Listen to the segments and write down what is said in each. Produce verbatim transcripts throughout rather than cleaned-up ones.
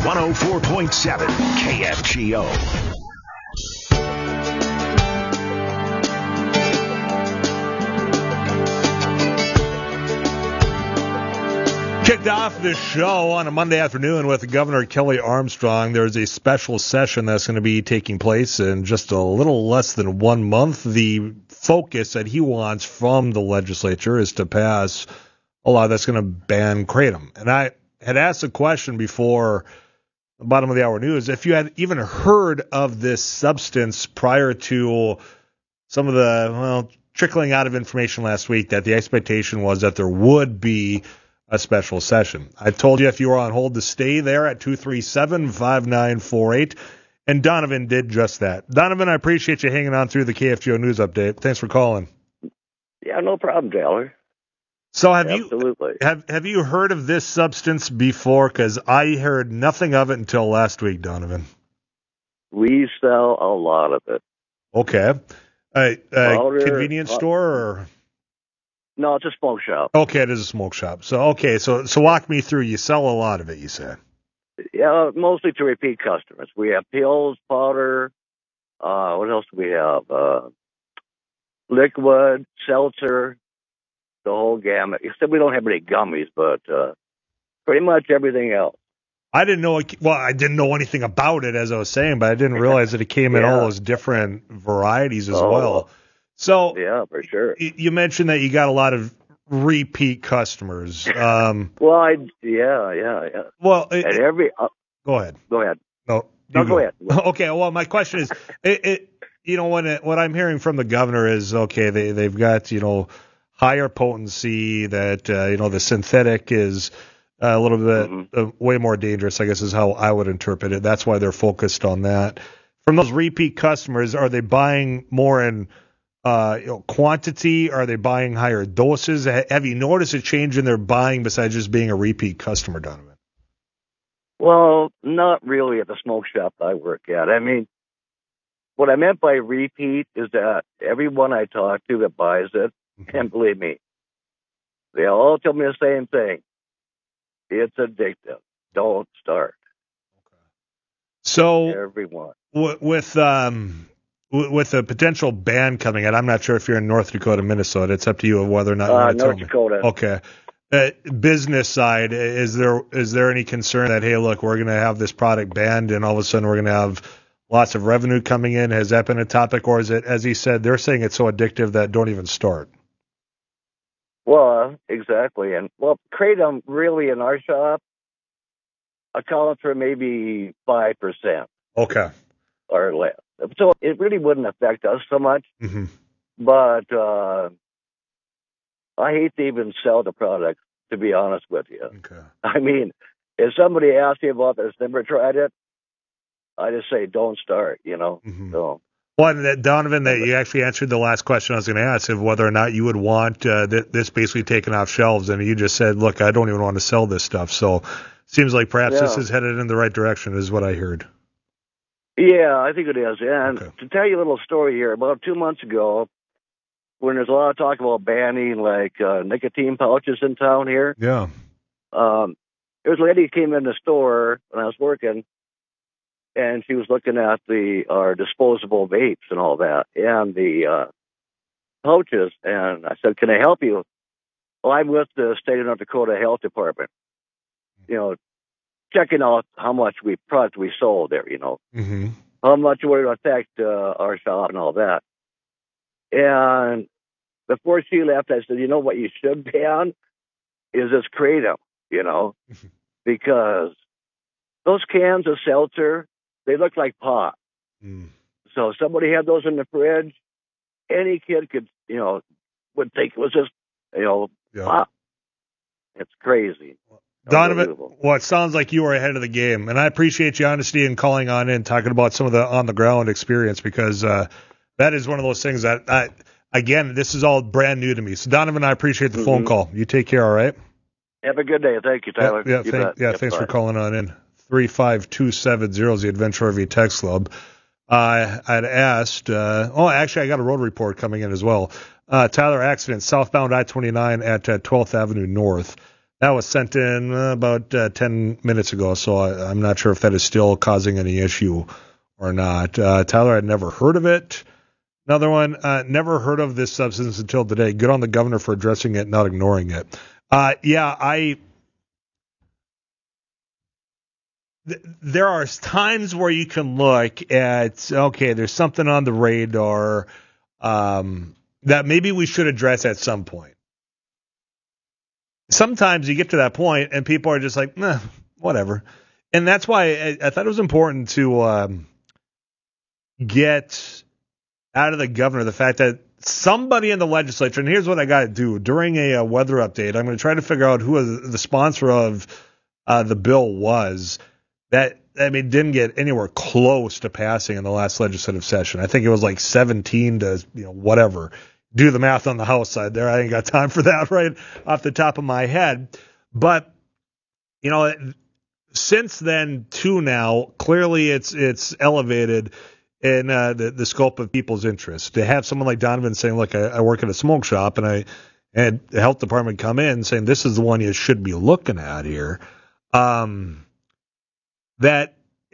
one oh four point seven K F G O. Kicked off this show on a Monday afternoon with Governor Kelly Armstrong. There's a special session that's going to be taking place in just a little less than one month. The focus that he wants from the legislature is to pass a law that's going to ban kratom. And I had asked a question before the bottom of the hour news if you had even heard of this substance prior to some of the, well, trickling out of information last week that the expectation was that there would be a special session. I told you if you were on hold to stay there at two three seven, five nine four eight, and Donovan did just that. Donovan, I appreciate you hanging on through the K F G O News Update. Thanks for calling. Yeah, no problem, Taylor. So have Absolutely. you have have you heard of this substance before? Because I heard nothing of it until last week, Donovan. We sell a lot of it. Okay. A, a Powder, convenience uh, store or? No, it's a smoke shop. Okay, it is a smoke shop. So, okay, so so walk me through. You sell a lot of it, you said. Yeah, mostly to repeat customers. We have pills, powder. Uh, what else do we have? Uh, liquid, seltzer, the whole gamut. Except we don't have any gummies, but uh, pretty much everything else. I didn't know. Well, I didn't know anything about it, as I was saying, but I didn't realize that it came in Yeah. all those different varieties as Oh. well. So, Yeah, for sure. you mentioned that you got a lot of repeat customers. Um, Well, I yeah, yeah, yeah. well, it, And every uh, go ahead. go ahead. No, No, you go ahead. Okay. Well, my question is, it, it you know, when it, what I'm hearing from the governor is, okay, they they've got you know higher potency, that uh, you know the synthetic is a little bit Mm-hmm. uh, way more dangerous, I guess is how I would interpret it. That's why they're focused on that. From those repeat customers, are they buying more in uh, you know, quantity? Are they buying higher doses? Ha- Have you noticed a change in their buying besides just being a repeat customer, Donovan? Well, not really at the smoke shop I work at. I mean, what I meant by repeat is that everyone I talk to that buys it, and believe me, they all tell me the same thing. It's addictive. Don't start. So Everyone. w- with um, w- with a potential ban coming out, I'm not sure if you're in North Dakota, Minnesota. It's up to you of whether or not you Uh, want to tell North me. Dakota. Okay. Uh, business side, is there is there any concern that, hey, look, we're going to have this product banned and all of a sudden we're going to have lots of revenue coming in? Has that been a topic, or is it, as he said, they're saying it's so addictive that don't even start? Well, exactly. And, well, kratom really in our shop accounts for maybe five percent Okay. or less. So it really wouldn't affect us so much. Mm-hmm. But uh, I hate to even sell the product, to be honest with you. Okay. I mean, if somebody asks me about this, never tried it, I just say don't start, you know. Mm-hmm. So Well, and that, Donovan, that you actually answered the last question I was going to ask, of whether or not you would want uh, th- this basically taken off shelves, and you just said, look, I don't even want to sell this stuff. So seems like perhaps Yeah. this is headed in the right direction, is what I heard. yeah, I think it is. And Okay. to tell you a little story here, about two months ago, when there's a lot of talk about banning like uh, nicotine pouches in town here, Yeah. um, there was a lady who came in the store when I was working, and she was looking at the our disposable vapes and all that, and the uh, pouches. And I said, "Can I help you?" Well, I'm with the state of North Dakota Health Department. You know, checking out how much we product we sold there. You know, Mm-hmm. how much would it affect uh, our shop and all that. And before she left, I said, "You know what you should ban is this kratom. You know, because those cans of seltzer, they look like pot. Mm. So if somebody had those in the fridge, any kid could, you know, would think it was just, you know, Yeah. pot. It's crazy. Donovan, Unbelievable. well, it sounds like you were ahead of the game, and I appreciate your honesty in calling on in, talking about some of the on-the-ground experience, because uh, that is one of those things that, I, again, this is all brand new to me. So, Donovan, I appreciate the Mhm. phone call. You take care, all right? Have a good day. Thank you, Tyler. Yeah, yeah, You thank, bet. yeah Yep, thanks bye. for calling on in. three five two seven zero is the Adventure R V Text Club. Uh, I'd asked, uh, oh, actually, I got a road report coming in as well. Uh, Tyler, accident, southbound I twenty-nine at uh, twelfth Avenue North. That was sent in uh, about uh, ten minutes ago, so I, I'm not sure if that is still causing any issue or not. Uh, Tyler had never heard of it. Another one, uh, never heard of this substance until today. Good on the governor for addressing it, not ignoring it. Uh, yeah, I... Th- there are times where you can look at, okay, there's something on the radar um, that maybe we should address at some point. Sometimes you get to that point and people are just like, nah, whatever. And that's why I, I thought it was important to um, get out of the governor the fact that somebody in the legislature, and here's what I got to do. During a, a weather update, I'm going to try to figure out who the sponsor of uh, the bill was that, I mean, didn't get anywhere close to passing in the last legislative session. I think it was like seventeen to, you know, whatever. Do the math on the House side there. I ain't got time for that right off the top of my head. But, you know, since then to now, clearly it's it's elevated in uh, the, the scope of people's interest. To have someone like Donovan saying, look, I, I work at a smoke shop, and I had the health department come in saying this is the one you should be looking at here, um, that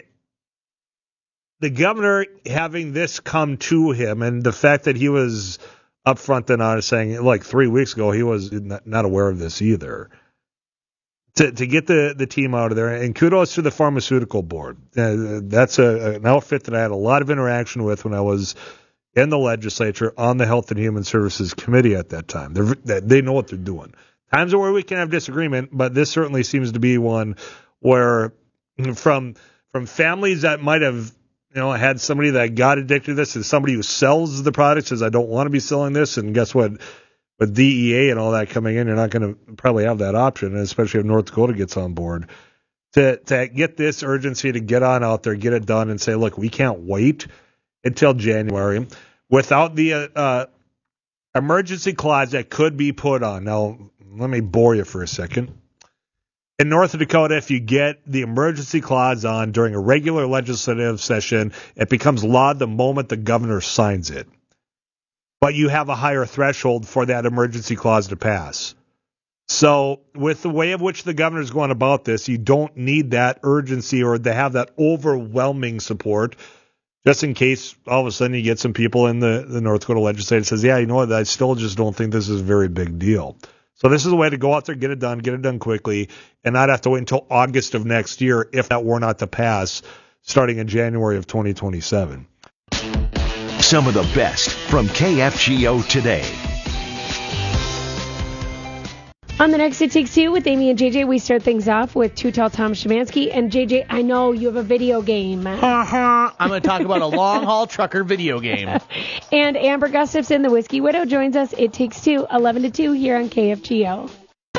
the governor having this come to him and the fact that he was upfront and honest saying, like three weeks ago, he was not aware of this either. To to get the, the team out of there, and kudos to the pharmaceutical board. Uh, that's a, an outfit that I had a lot of interaction with when I was in the legislature on the Health and Human Services Committee at that time. They're, they know what they're doing. Times where we can have disagreement, but this certainly seems to be one where from from families that might have, you know, had somebody that got addicted to this, and somebody who sells the product says, I don't want to be selling this. And guess what? With D E A and all that coming in, you're not going to probably have that option, especially if North Dakota gets on board. To to get this urgency to get on out there, get it done, and say, look, we can't wait until January without the uh, uh, emergency clause that could be put on. Now, let me bore you for a second. In North Dakota, if you get the emergency clause on during a regular legislative session, it becomes law the moment the governor signs it. But you have a higher threshold for that emergency clause to pass. So with the way of which the governor is going about this, you don't need that urgency or to have that overwhelming support, just in case all of a sudden you get some people in the, the North Dakota legislature that says, yeah, you know what, I still just don't think this is a very big deal. So this is a way to go out there, get it done, get it done quickly, and not have to wait until August of next year if that were not to pass starting in January of twenty twenty-seven. Some of the best from K F G O today. On the next It Takes Two with Amy and J J, we start things off with Too Tall Tom Szymanski. And J J, I know you have a video game. Uh-huh. I'm going to talk about a long-haul trucker video game. And Amber Gustafson, the Whiskey Widow, joins us. It Takes Two, eleven to two here on K F G O.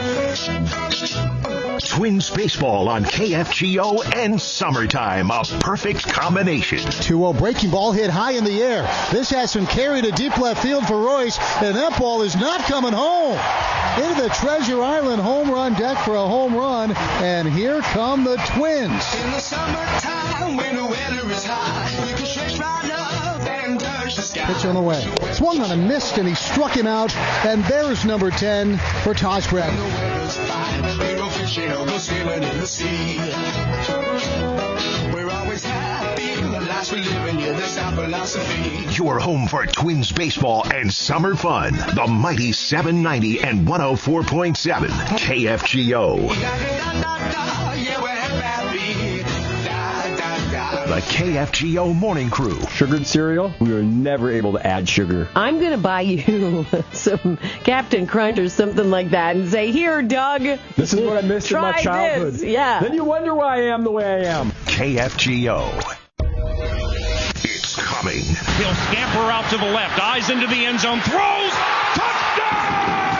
Twins baseball on K F G O and summertime, a perfect combination. two oh breaking ball hit high in the air. This has been carried to deep left field for Royce, and that ball is not coming home. Into the Treasure Island home run deck for a home run, and here come the Twins. In the summertime, when the weather is high, you can stretch right up and touch the sky. Pitch on the way. Swung on and missed, and he struck him out, and there's number ten for Tosh Bradley. When the weather's fine, we go fishing or go swimming in the sea. We're always happy, the lives we live in, yeah, that's our philosophy. Your home for Twins baseball and summer fun. The mighty seven ninety and one oh four point seven K F G O. Yeah, we're happy. Da, da, da. The K F G O morning crew. Sugared cereal, we were never able to add sugar. I'm going to buy you some Captain Crunch or something like that and say, here, Doug. This is what I missed in my childhood. This. Yeah. Then you wonder why I am the way I am. K F G O. It's coming. He'll scamper out to the left, eyes into the end zone, throws, touchdown!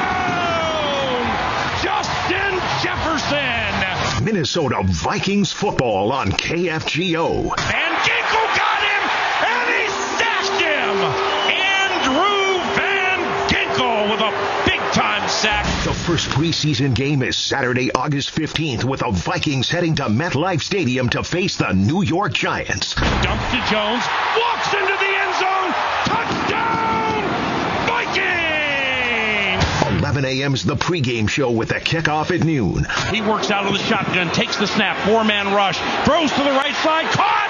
Justin Jefferson! Minnesota Vikings football on K F G O. And Ginkle got him, and he stashed him! Andrew Van Ginkle with a big-time sack. The first preseason game is Saturday, August fifteenth, with the Vikings heading to MetLife Stadium to face the New York Giants. Dumps to Jones, walks into the end zone, touchdown, Vikings! seven a.m.'s The Pregame Show with the kickoff at noon. He works out of the shotgun, takes the snap, four-man rush, throws to the right side, caught!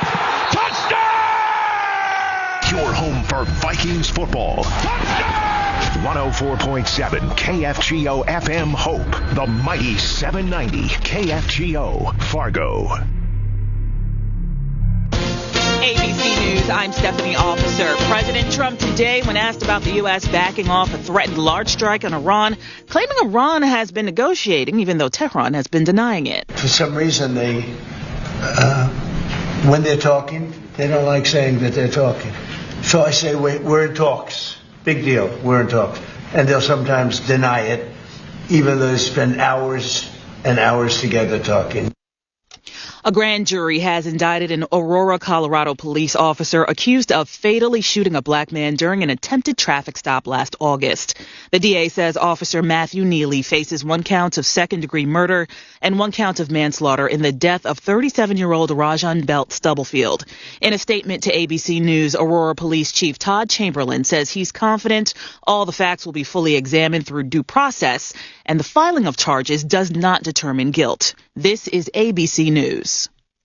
Touchdown! Your home for Vikings football. Touchdown! one oh four point seven K F G O F M Hope. The mighty seven ninety K F G O Fargo. A B C News, I'm Stephanie Officer. President Trump today, when asked about the U S backing off a threatened large strike on Iran, claiming Iran has been negotiating, even though Tehran has been denying it. For some reason, they, uh, when they're talking, they don't like saying that they're talking. So I say, wait, we're in talks. Big deal, we're in talks. And they'll sometimes deny it, even though they spend hours and hours together talking. A grand jury has indicted an Aurora, Colorado police officer accused of fatally shooting a black man during an attempted traffic stop last August. The D A says Officer Matthew Neely faces one count of second-degree murder and one count of manslaughter in the death of thirty-seven-year-old Rajan Belt Stubblefield. In a statement to A B C News, Aurora Police Chief Todd Chamberlain says he's confident all the facts will be fully examined through due process, and the filing of charges does not determine guilt. This is A B C News.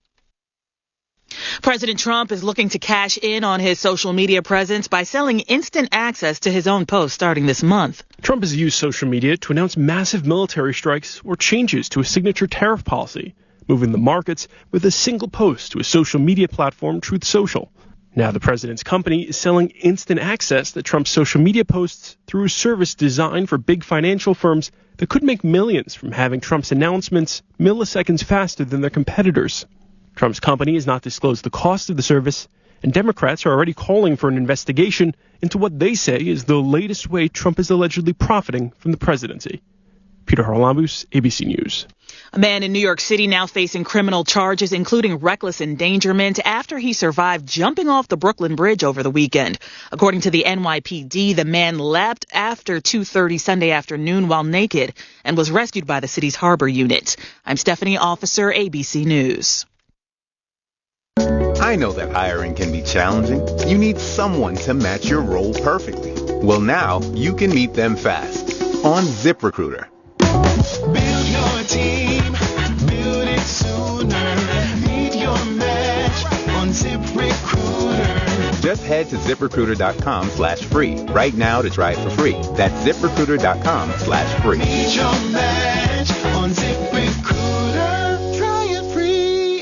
President Trump is looking to cash in on his social media presence by selling instant access to his own posts starting this month. Trump has used social media to announce massive military strikes or changes to his signature tariff policy, moving the markets with a single post to his social media platform, Truth Social. Now the president's company is selling instant access to Trump's social media posts through a service designed for big financial firms that could make millions from having Trump's announcements milliseconds faster than their competitors. Trump's company has not disclosed the cost of the service, and Democrats are already calling for an investigation into what they say is the latest way Trump is allegedly profiting from the presidency. Peter Harlambus, A B C News. A man in New York City now facing criminal charges, including reckless endangerment, after he survived jumping off the Brooklyn Bridge over the weekend. According to the N Y P D, the man leapt after two thirty Sunday afternoon while naked and was rescued by the city's harbor unit. I'm Stephanie Officer, A B C News. I know that hiring can be challenging. You need someone to match your role perfectly. Well, now you can meet them fast on ZipRecruiter. Build your team, build it sooner. Meet your match on ZipRecruiter. Just head to ZipRecruiter.com slash free right now to try it for free. That's ZipRecruiter.com slash free. Meet your match on ZipRecruiter. Try it free.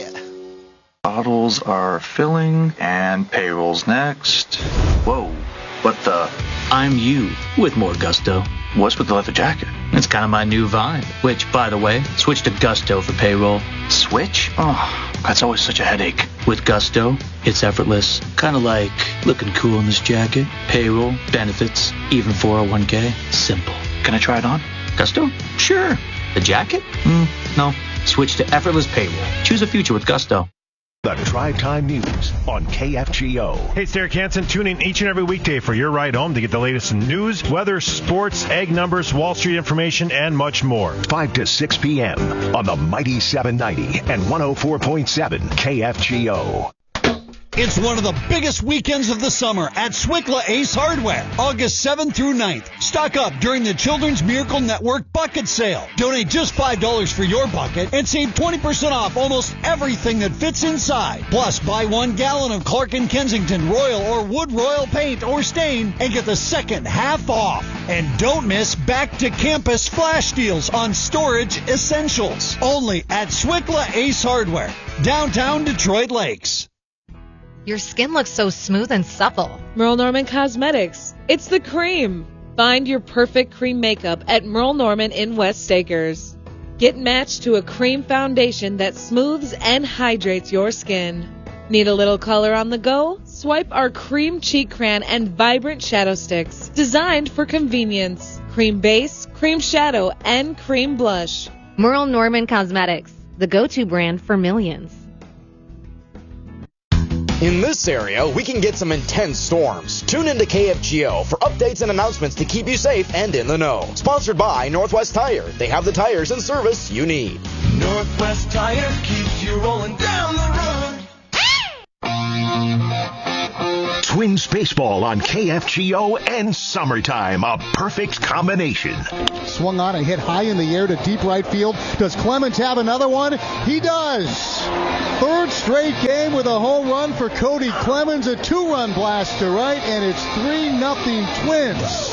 Bottles are filling and payroll's next. Whoa, what the? I'm you with more gusto. What's with the leather jacket? It's kind of my new vibe. Which, by the way, switch to Gusto for payroll. Switch? Oh, that's always such a headache. With Gusto, it's effortless. Kind of like looking cool in this jacket. Payroll, benefits, even four oh one k. Simple. Can I try it on? Gusto? Sure. The jacket? Mm, no. Switch to effortless payroll. Choose a future with Gusto. The Drive Time News on K F G O. Hey, it's Derek Hansen. Tune in each and every weekday for your ride home to get the latest in news, weather, sports, egg numbers, Wall Street information, and much more. five to six p.m. on the mighty seven ninety and one oh four point seven K F G O. It's one of the biggest weekends of the summer at Swickla Ace Hardware, August seventh through ninth. Stock up during the Children's Miracle Network bucket sale. Donate just five dollars for your bucket and save twenty percent off almost everything that fits inside. Plus, buy one gallon of Clark and Kensington Royal or Wood Royal paint or stain and get the second half off. And don't miss Back to Campus flash deals on storage essentials. Only at Swickla Ace Hardware, downtown Detroit Lakes. Your skin looks so smooth and supple. Merle Norman Cosmetics. It's the cream. Find your perfect cream makeup at Merle Norman in West Acres. Get matched to a cream foundation that smooths and hydrates your skin. Need a little color on the go? Swipe our Cream Cheek Crayon and Vibrant Shadow Sticks, designed for convenience. Cream base, cream shadow, and cream blush. Merle Norman Cosmetics, the go-to brand for millions. In this area, we can get some intense storms. Tune into K F G O for updates and announcements to keep you safe and in the know. Sponsored by Northwest Tire. They have the tires and service you need. Northwest Tire keeps you rolling down the road. Twins baseball on K F G O and summertime, a perfect combination. Swung on and hit high in the air to deep right field. Does Clemens have another one? He does. Third straight game with a home run for Cody Clemens, a two-run blast to right, and it's three nothing Twins.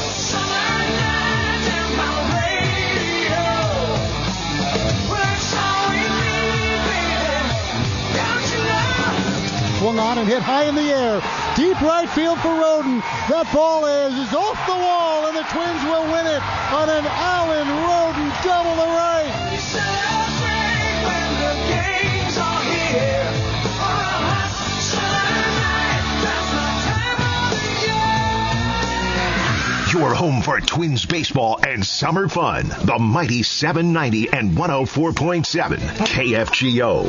Swung on and hit high in the air. Deep right field for Roden. That ball is, is off the wall, and the Twins will win it on an Allen Roden double to right. Your home for Twins baseball and summer fun. The mighty seven ninety and one oh four point seven K F G O.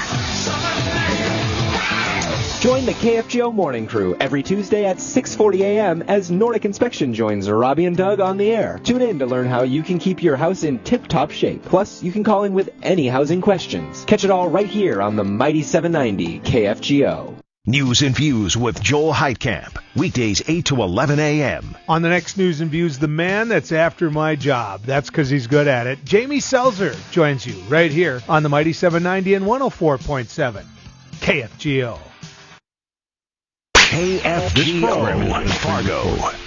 Join the K F G O Morning Crew every Tuesday at six forty a.m. as Nordic Inspection joins Robbie and Doug on the air. Tune in to learn how you can keep your house in tip-top shape. Plus, you can call in with any housing questions. Catch it all right here on the mighty seven ninety K F G O. News and Views with Joel Heitkamp. Weekdays eight to eleven a.m. On the next News and Views, the man that's after my job. That's because he's good at it. Jamie Selzer joins you right here on the mighty seven ninety and one oh four point seven K F G O. K F G O Fargo.